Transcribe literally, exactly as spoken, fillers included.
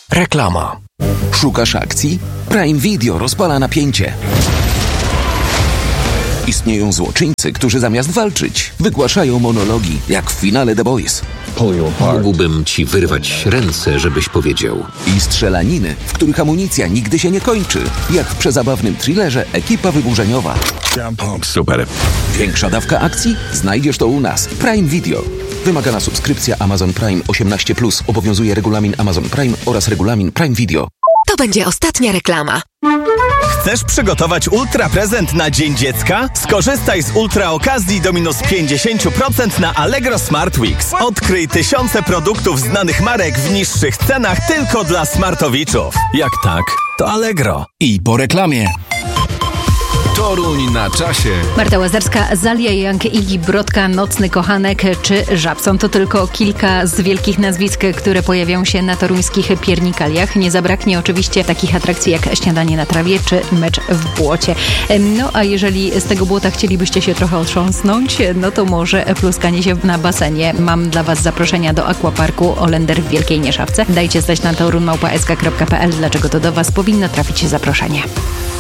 Reklama. Szukasz akcji? Prime Video rozpala napięcie. Istnieją złoczyńcy, którzy zamiast walczyć, wygłaszają monologi, jak w finale The Boys. Mógłbym ci wyrwać ręce, żebyś powiedział. I strzelaniny, w których amunicja nigdy się nie kończy, jak w przezabawnym thrillerze Ekipa Wyburzeniowa. Super. Większa dawka akcji? Znajdziesz to u nas. Prime Video. Wymagana subskrypcja Amazon Prime osiemnaście plus. Obowiązuje regulamin Amazon Prime oraz regulamin Prime Video. To będzie ostatnia reklama. Chcesz przygotować ultra prezent na Dzień Dziecka? Skorzystaj z ultra okazji do minus pięćdziesiąt procent na Allegro Smart Weeks. Odkryj tysiące produktów znanych marek w niższych cenach tylko dla smartowiczów. Jak tak, to Allegro. I po reklamie. Toruń na czasie. Marta Łazarska, Zalia Jank, Igi Brodka, Nocny Kochanek czy Żabson to tylko kilka z wielkich nazwisk, które pojawią się na toruńskich piernikaliach. Nie zabraknie oczywiście takich atrakcji jak śniadanie na trawie czy mecz w błocie. No a jeżeli z tego błota chcielibyście się trochę otrząsnąć, no to może pluskanie się na basenie. Mam dla Was zaproszenia do Aquaparku Olender w Wielkiej Nieszawce. Dajcie znać na torun małpa s k kropka p l, dlaczego to do Was powinno trafić zaproszenie.